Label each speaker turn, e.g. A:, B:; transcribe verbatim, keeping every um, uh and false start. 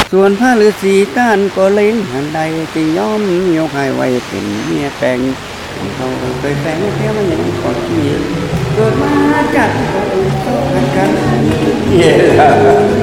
A: ส่วนพระฤาษีต้านก็เล้งหันใดจึงยอมยกให้ไว้เป็นเมียแปลงเขาเคยแฝงแค่มันยังก่อนที่เกิดมาจากกันกันเย้